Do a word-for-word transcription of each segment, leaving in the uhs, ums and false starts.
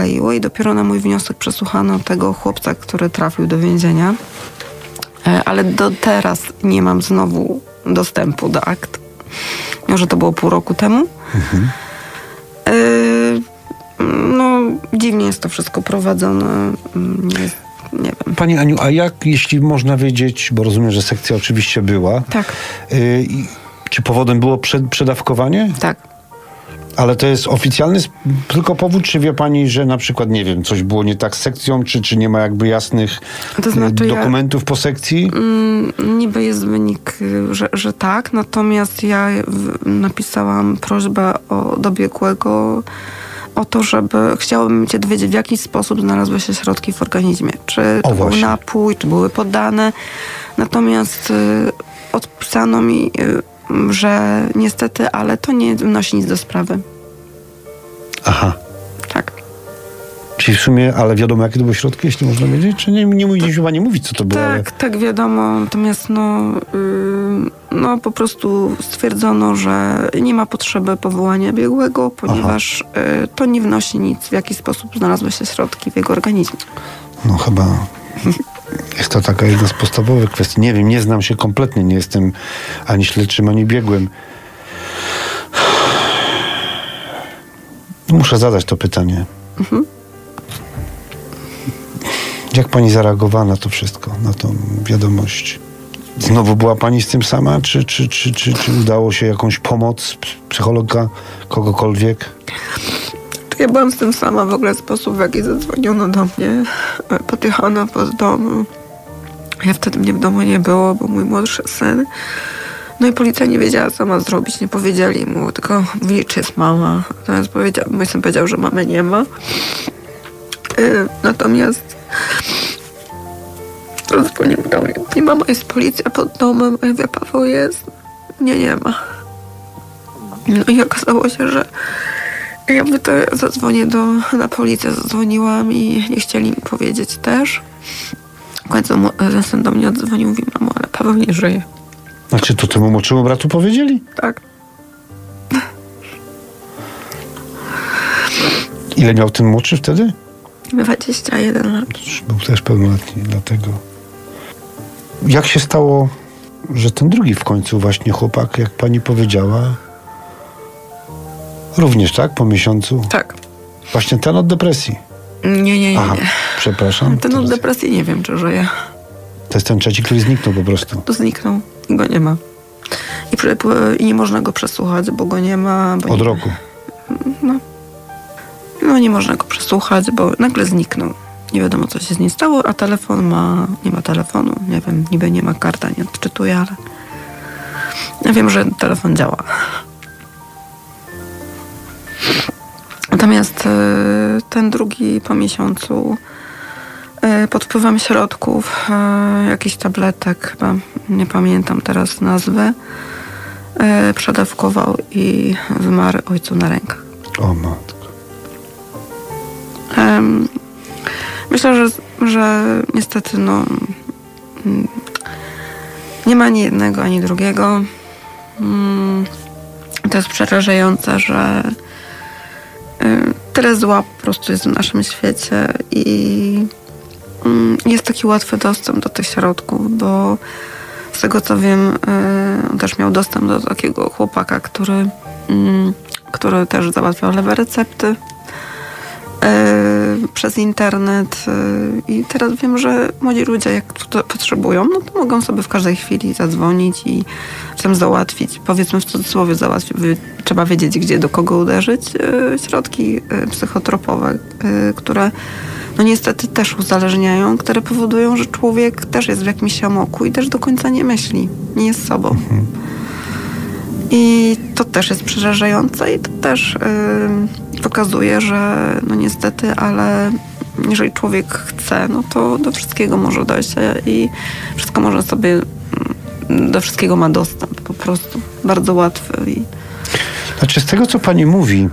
I dopiero na mój wniosek przesłuchano tego chłopca, który trafił do więzienia. Ale do teraz nie mam znowu dostępu do akt. Mimo że to było pół roku temu. Mhm. No, dziwnie jest to wszystko prowadzone. Nie, nie wiem. Pani Aniu, a jak, jeśli można wiedzieć, bo rozumiem, że sekcja oczywiście była. Tak. Y, czy powodem było przed, przedawkowanie? Tak. Ale to jest oficjalny tylko powód, czy wie pani, że na przykład, nie wiem, coś było nie tak z sekcją, czy, czy nie ma jakby jasnych to znaczy dokumentów ja, po sekcji? Mm, niby jest wynik, że, że tak, natomiast ja w, napisałam prośbę o, do biegłego o to, żeby chciałabym się dowiedzieć, w jaki sposób znalazły się środki w organizmie. Czy to o, był właśnie. napój, czy były poddane. Natomiast y, odpisano mi, y, że niestety, ale to nie wnosi nic do sprawy. Aha. Tak. Czyli w sumie, ale wiadomo, jakie to były środki, jeśli można wiedzieć? Czy nie, nie mówi, chyba nie mówić, co to było? Tak, ale... tak, wiadomo. Natomiast no, yy, no po prostu stwierdzono, że nie ma potrzeby powołania biegłego, ponieważ yy, to nie wnosi nic, w jaki sposób znalazły się środki w jego organizmie. No chyba... Jest to taka jedna z podstawowych kwestii. Nie wiem, nie znam się kompletnie. Nie jestem ani śledczym, ani biegłym. Muszę zadać to pytanie. Mhm. Jak pani zareagowała na to wszystko, na tą wiadomość? Znowu była pani z tym sama? Czy, czy, czy, czy, czy udało się jakąś pomoc psychologa, kogokolwiek? Ja byłam z tym sama. W ogóle sposób, w jaki zadzwoniono do mnie. Podjechano pod dom. Ja wtedy mnie w domu nie było, był mój młodszy syn. No i policja nie wiedziała, co ma zrobić. Nie powiedzieli mu, tylko mówili, czy jest mama. Natomiast powiedział, mój syn powiedział, że mamy nie ma. Yy, natomiast zadzwonił do mnie. Nie, mama, jest policja pod domem. A ja wie, Paweł jest. Nie, nie ma. No i okazało się, że ja mówię, to zadzwonię do, na policję. Zadzwoniłam i nie chcieli mi powiedzieć też. W końcu syn do mnie odzwonił, mówi, mamo, ale Paweł nie żyje. Znaczy, to temu młodszemu bratu powiedzieli? Tak. Ile miał ten młodszy wtedy? dwadzieścia jeden lat. Był też pełnoletni, dlatego. Jak się stało, że ten drugi w końcu właśnie chłopak, jak pani powiedziała, również, tak? Po miesiącu? Tak. Właśnie ten od depresji? Nie, nie, nie. Aha, przepraszam. Ten od depresji nie wiem, czy żyje. To jest ten trzeci, który zniknął po prostu. To zniknął. Go nie ma. I, przy, I nie można go przesłuchać, bo go nie ma. Bo od nie, roku? No. No nie można go przesłuchać, bo nagle zniknął. Nie wiadomo, co się z nim stało, a telefon ma... Nie ma telefonu. Nie wiem, niby nie ma karta, nie odczytuje, ale... Ja wiem, że telefon działa. Natomiast ten drugi po miesiącu pod wpływem środków, jakichś tabletek, chyba nie pamiętam teraz nazwy, przedawkował i zmarł ojcu na rękach. O matko. Myślę, że, że niestety no, nie ma ani jednego, ani drugiego. To jest przerażające, że tyle zła po prostu jest w naszym świecie i jest taki łatwy dostęp do tych środków, bo z tego co wiem, on też miał dostęp do takiego chłopaka, który, który też załatwiał lewe recepty przez internet i teraz wiem, że młodzi ludzie jak to potrzebują, no to mogą sobie w każdej chwili zadzwonić i czym załatwić, powiedzmy w cudzysłowie załatwić, trzeba wiedzieć, gdzie do kogo uderzyć, środki psychotropowe, które no niestety też uzależniają, które powodują, że człowiek też jest w jakimś amoku i też do końca nie myśli, nie jest sobą. Mhm. I to też jest przerażające i to też yy, pokazuje, że no niestety, ale jeżeli człowiek chce, no to do wszystkiego może dojść i wszystko może sobie, do wszystkiego ma dostęp po prostu. Bardzo łatwy. I... Znaczy z tego, co pani mówi,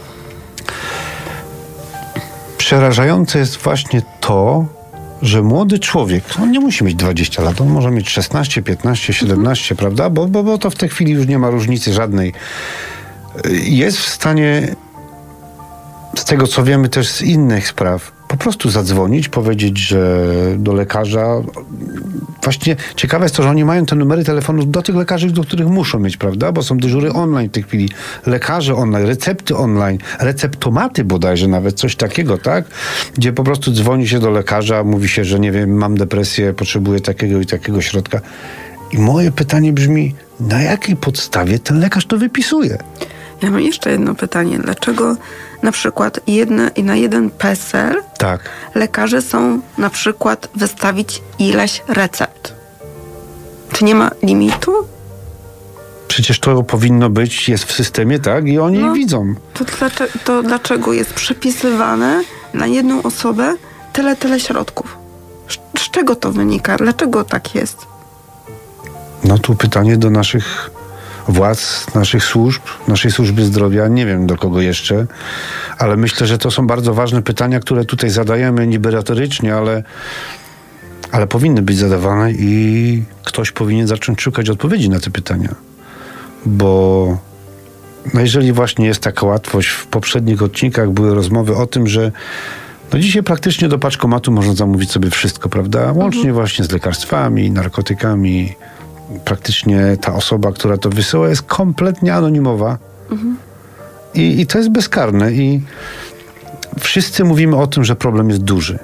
przerażające jest właśnie to, że młody człowiek, on nie musi mieć dwadzieścia lat, on może mieć szesnaście, piętnaście, siedemnaście, mhm. prawda? Bo, bo, bo to w tej chwili już nie ma różnicy żadnej. Jest w stanie z tego co wiemy też z innych spraw, po prostu zadzwonić, powiedzieć, że do lekarza. Właśnie ciekawe jest to, że oni mają te numery telefonów do tych lekarzy, do których muszą mieć, prawda? Bo są dyżury online w tej chwili, lekarze online, recepty online, receptomaty bodajże nawet, coś takiego, tak? Gdzie po prostu dzwoni się do lekarza, mówi się, że nie wiem, mam depresję, potrzebuję takiego i takiego środka. I moje pytanie brzmi, na jakiej podstawie ten lekarz to wypisuje? Ja mam jeszcze jedno pytanie. Dlaczego na przykład jedne, na jeden PESEL Tak. lekarze są na przykład wystawić ileś recept? Czy nie ma limitu? Przecież to powinno być, jest w systemie, tak? I oni No. widzą. To dlaczego, to dlaczego jest przepisywane na jedną osobę tyle, tyle środków? Z, z czego to wynika? Dlaczego tak jest? No tu pytanie do naszych władz, naszych służb, naszej służby zdrowia, nie wiem do kogo jeszcze, ale myślę, że to są bardzo ważne pytania, które tutaj zadajemy niby retorycznie, ale, ale powinny być zadawane i ktoś powinien zacząć szukać odpowiedzi na te pytania. Bo no jeżeli właśnie jest taka łatwość, w poprzednich odcinkach były rozmowy o tym, że no dzisiaj praktycznie do paczkomatu można zamówić sobie wszystko, prawda? Łącznie mhm. właśnie z lekarstwami, narkotykami. Praktycznie ta osoba, która to wysyła, jest kompletnie anonimowa. Mhm. I, I to jest bezkarne. I wszyscy mówimy o tym, że problem jest duży.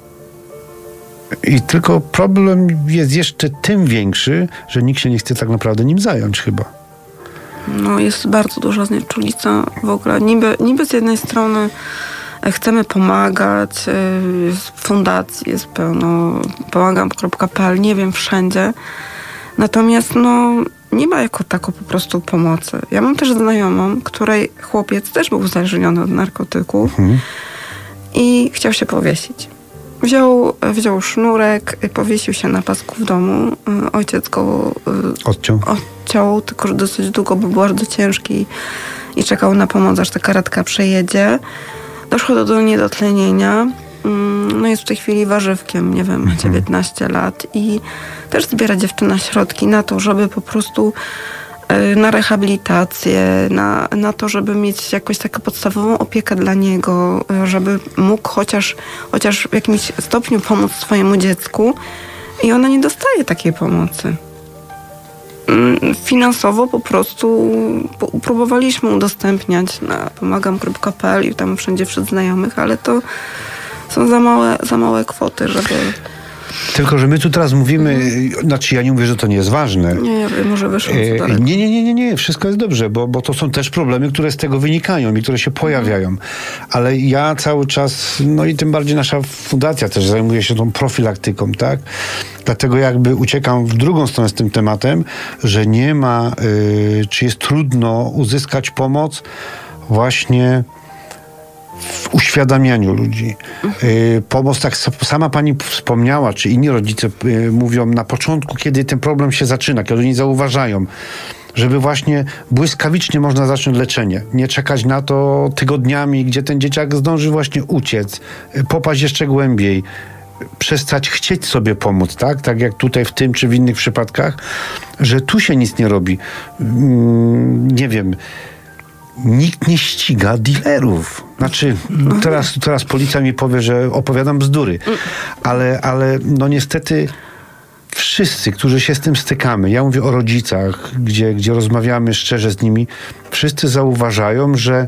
I tylko problem jest jeszcze tym większy, że nikt się nie chce tak naprawdę nim zająć chyba. No jest bardzo duża znieczulica w ogóle. Niby, niby z jednej strony chcemy pomagać, jest fundacji, jest pełno, pomagam kropka p l, nie wiem, wszędzie. Natomiast no nie ma jako tako po prostu pomocy. Ja mam też znajomą, której chłopiec też był uzależniony od narkotyków mhm. i chciał się powiesić. Wziął, wziął sznurek, powiesił się na pasku w domu. Ojciec go odciął. odciął, tylko że dosyć długo, bo był bardzo ciężki i czekał na pomoc, aż ta karetka przejedzie. Doszło do, do niedotlenienia. No jest w tej chwili warzywkiem, nie wiem, ma dziewiętnaście lat i też zbiera dziewczyna środki na to, żeby po prostu na rehabilitację, na, na to, żeby mieć jakąś taką podstawową opiekę dla niego, żeby mógł chociaż, chociaż w jakimś stopniu pomóc swojemu dziecku i ona nie dostaje takiej pomocy. Finansowo po prostu próbowaliśmy udostępniać na pomagam kropka p l i tam wszędzie wśród znajomych, ale to są za małe, za małe kwoty, żeby... Tylko, że my tu teraz mówimy, mhm. znaczy ja nie mówię, że to nie jest ważne. Nie, ja wiem, może wyszło e, daleko. Nie, nie, nie, nie, nie, wszystko jest dobrze, bo, bo to są też problemy, które z tego wynikają i które się pojawiają. Mhm. Ale ja cały czas, no i tym bardziej nasza fundacja też zajmuje się tą profilaktyką, tak? Dlatego jakby uciekam w drugą stronę z tym tematem, że nie ma, y, czy jest trudno uzyskać pomoc właśnie w uświadamianiu ludzi. Y, pomoc, tak sama pani wspomniała, czy inni rodzice y, mówią na początku, kiedy ten problem się zaczyna, kiedy oni zauważają, żeby właśnie błyskawicznie można zacząć leczenie. Nie czekać na to tygodniami, gdzie ten dzieciak zdąży właśnie uciec, y, popaść jeszcze głębiej, przestać chcieć sobie pomóc, tak? Tak jak tutaj w tym czy w innych przypadkach, że tu się nic nie robi. Mm, nie wiem, nikt nie ściga dealerów. Znaczy, teraz, teraz policja mi powie, że opowiadam bzdury. Ale, ale no niestety wszyscy, którzy się z tym stykamy, ja mówię o rodzicach, gdzie, gdzie rozmawiamy szczerze z nimi, wszyscy zauważają, że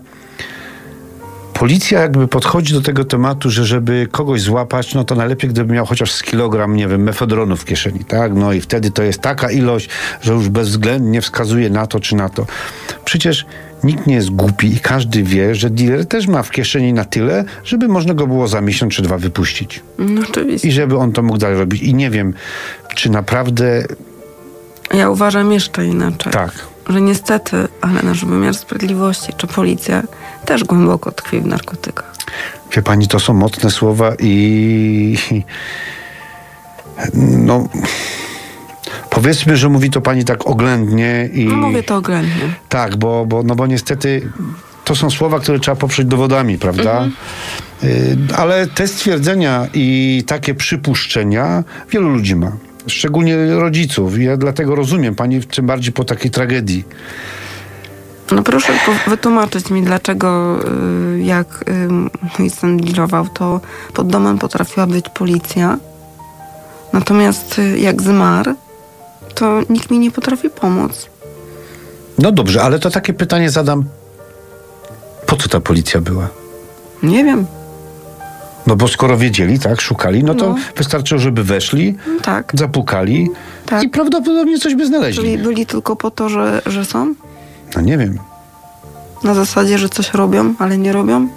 policja jakby podchodzi do tego tematu, że żeby kogoś złapać, no to najlepiej, gdyby miał chociaż z kilogram, nie wiem, mefedronu w kieszeni, tak? No i wtedy to jest taka ilość, że już bezwzględnie wskazuje na to czy na to. Przecież nikt nie jest głupi i każdy wie, że dealer też ma w kieszeni na tyle, żeby można go było za miesiąc czy dwa wypuścić. No oczywiście. I żeby on to mógł dalej robić. I nie wiem, czy naprawdę... Ja uważam jeszcze inaczej. Tak. Że niestety, ale nasz wymiar sprawiedliwości czy policja też głęboko tkwi w narkotykach. Wie pani, to są mocne słowa i... No... Powiedzmy, że mówi to pani tak oględnie i... No mówię to oględnie. Tak, bo, bo, no bo niestety to są słowa, które trzeba poprzeć dowodami, prawda? Mhm. Y, ale te stwierdzenia i takie przypuszczenia wielu ludzi ma. Szczególnie rodziców. Ja dlatego rozumiem pani, tym bardziej po takiej tragedii. No proszę po- wytłumaczyć mi, dlaczego y, jak y, mój syn dealował, to pod domem potrafiła być policja. Natomiast y, jak zmarł, to nikt mi nie potrafi pomóc. No dobrze, ale to takie pytanie zadam. Po co ta policja była? Nie wiem. No bo skoro wiedzieli, tak, szukali, no to No. wystarczyło, żeby weszli, No tak, zapukali tak. i prawdopodobnie coś by znaleźli. Czyli byli tylko po to, że, że są? No nie wiem. Na zasadzie, że coś robią, ale nie robią?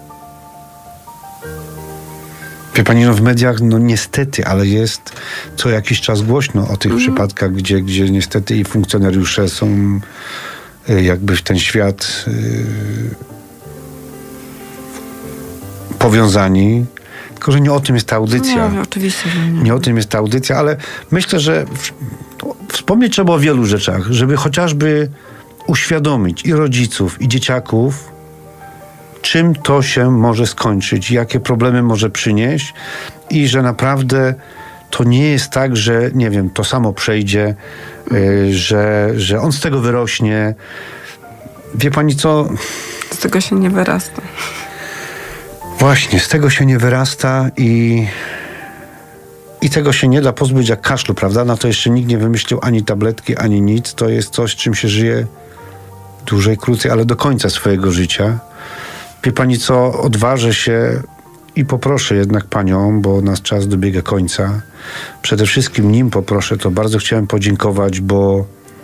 Wie pani, no w mediach, no niestety, ale jest co jakiś czas głośno o tych przypadkach, gdzie, gdzie niestety i funkcjonariusze są y, jakby w ten świat y, powiązani. Tylko, że nie o tym jest ta audycja. No, oczywiście, że nie. Nie o tym jest ta audycja, ale myślę, że w, to wspomnieć trzeba o wielu rzeczach, żeby chociażby uświadomić i rodziców, i dzieciaków, czym to się może skończyć, jakie problemy może przynieść i że naprawdę to nie jest tak, że nie wiem, to samo przejdzie, y, że, że on z tego wyrośnie. Wie pani co? Z tego się nie wyrasta. Właśnie, z tego się nie wyrasta i, i tego się nie da pozbyć jak kaszlu, prawda? Na to jeszcze nikt nie wymyślił ani tabletki, ani nic. To jest coś, czym się żyje dłużej, krócej, ale do końca swojego życia. Wie pani co, odważę się i poproszę jednak panią, bo nasz czas dobiega końca. Przede wszystkim nim poproszę, to bardzo chciałem podziękować, bo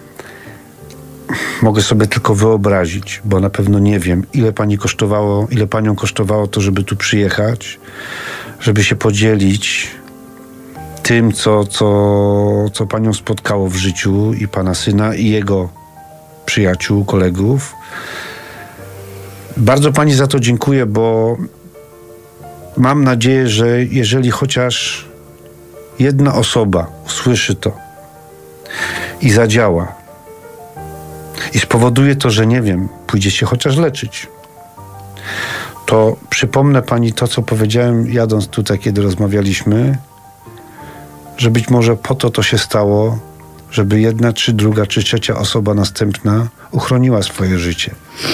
mogę sobie tylko wyobrazić, bo na pewno nie wiem, ile pani kosztowało, ile panią kosztowało to, żeby tu przyjechać, żeby się podzielić tym, co, co, co panią spotkało w życiu i pana syna, i jego przyjaciół, kolegów. Bardzo pani za to dziękuję, bo mam nadzieję, że jeżeli chociaż jedna osoba usłyszy to i zadziała i spowoduje to, że nie wiem, pójdzie się chociaż leczyć, to przypomnę pani to, co powiedziałem jadąc tutaj, kiedy rozmawialiśmy, że być może po to to się stało, żeby jedna, czy druga, czy trzecia osoba następna uchroniła swoje życie.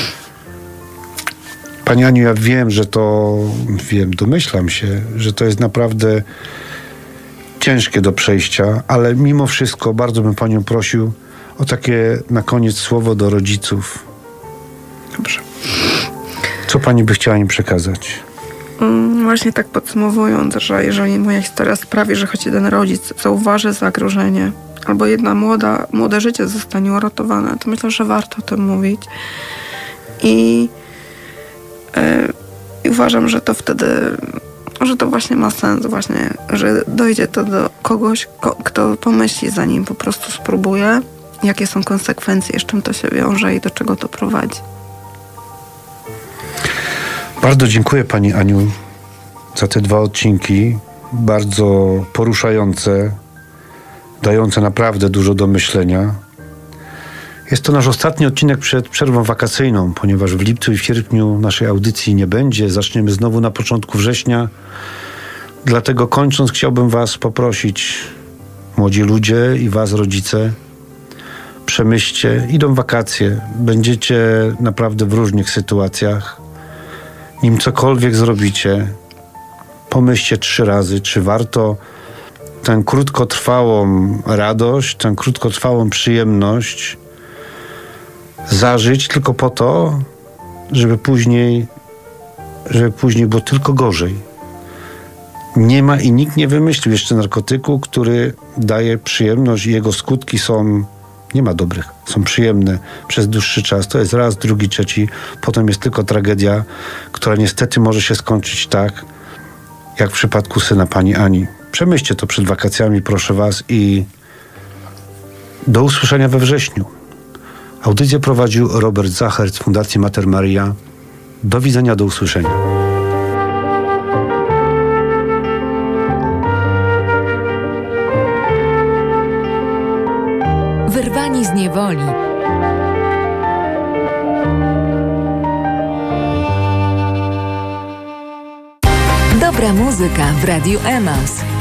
Pani Aniu, ja wiem, że to, wiem, domyślam się, że to jest naprawdę ciężkie do przejścia, ale mimo wszystko bardzo bym panią prosił o takie na koniec słowo do rodziców. Dobrze. Co pani by chciała im przekazać? Mm, Właśnie tak podsumowując, że jeżeli moja historia sprawi, że choć jeden rodzic zauważy zagrożenie albo jedna młoda, młode życie zostanie uratowane, to myślę, że warto o tym mówić. I, yy, i uważam, że to wtedy, że to właśnie ma sens, właśnie, że dojdzie to do kogoś, ko, kto pomyśli, zanim po prostu spróbuje, jakie są konsekwencje, z czym to się wiąże i do czego to prowadzi. Bardzo dziękuję pani Aniu za te dwa odcinki, bardzo poruszające, dające naprawdę dużo do myślenia. Jest to nasz ostatni odcinek przed przerwą wakacyjną, ponieważ w lipcu i w sierpniu naszej audycji nie będzie. Zaczniemy znowu na początku września. Dlatego kończąc chciałbym was poprosić, młodzi ludzie i was rodzice, przemyślcie, idą wakacje, będziecie naprawdę w różnych sytuacjach. Nim cokolwiek zrobicie, pomyślcie trzy razy, czy warto tę krótkotrwałą radość, tę krótkotrwałą przyjemność zażyć tylko po to, żeby później, żeby później było tylko gorzej. Nie ma i nikt nie wymyślił jeszcze narkotyku, który daje przyjemność i jego skutki są, nie ma dobrych, są przyjemne przez dłuższy czas. To jest raz, drugi, trzeci, potem jest tylko tragedia, która niestety może się skończyć tak, jak w przypadku syna pani Ani. Przemyślcie to przed wakacjami, proszę was, i do usłyszenia we wrześniu. Audycję prowadził Robert Zachert z Fundacji Mater Maria. Do widzenia, do usłyszenia. Wyrwani z niewoli. Dobra muzyka w Radiu Emaus.